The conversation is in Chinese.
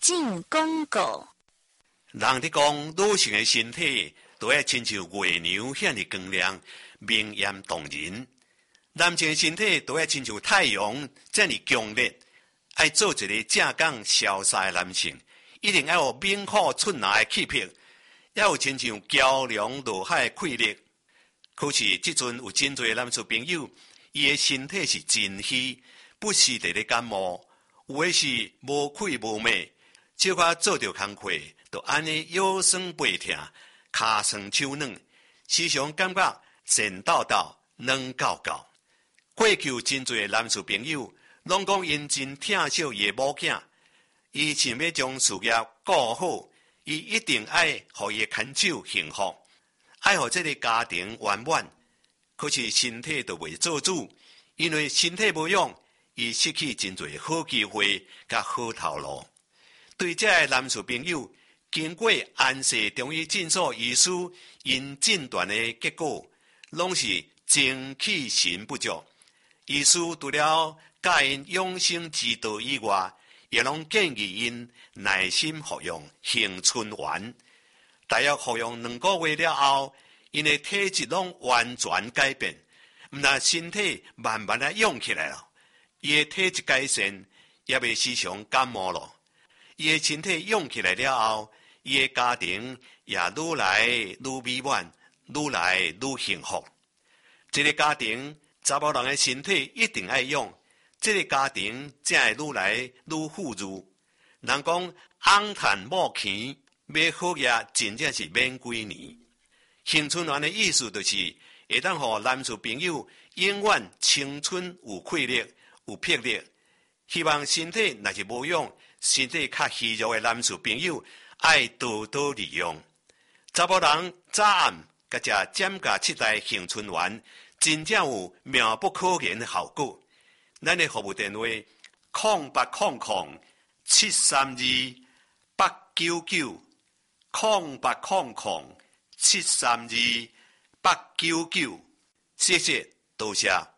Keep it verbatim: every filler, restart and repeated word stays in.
进广告。 人伫讲女性的身体都要亲像月娘遐尼光亮、明艳动人；男性的身体都要亲像太阳这样强烈。爱做一个正港潇洒的男性，一定要有猛虎出拿的气魄，要有亲像桥梁落海的气力。可是即阵有真侪男士朋友，伊的身体是真虚，不时地咧感冒，有的是无气无寐，小可做着工课，就安尼腰酸背痛、骹酸手软，时常感觉神抖抖、软搞搞。过去有真侪男士朋友，拢讲因真疼惜伊的某囝，伊想要将事业顾好，伊一定爱互伊的牵手幸福。爱互这个家庭圆满，可是身体就袂做主，因为身体无用，伊失去真侪好机会甲好头路。对这个男士朋友，经过安氏中医诊所医师因诊断的结果，拢是精气神不足。医师除了教因养生之道以外，也拢建议因耐心服用杏春丸。大约服用两个月了后，因的体质拢完全改变，毋但身体慢慢啊勇起来了，伊的体质改善，也未时常感冒了。伊的身体勇起来了后，伊的家庭也愈来愈美满，愈来愈幸福。这个家庭查某人的身体一定爱用，这个家庭才会愈来愈富裕。人讲翁赚某钱。买好嘢真正是免几年。杏春丸的意思就是，会当互男士朋友永远青春有气力、有魄力。希望身体若是无用、身体较虚弱的男士朋友，爱多多利用。查某人早暗甲食减价七代杏春丸，真正有妙不可言的效果。咱的服务电话：空八空空七三二八九九。空八空空七三二八九九，谢谢，多谢。